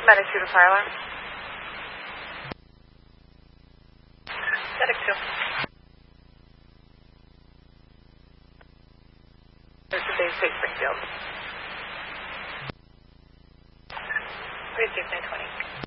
Medic 2 to fire alarm. Medic 2. This is Dave 6 Springfield. Received 920.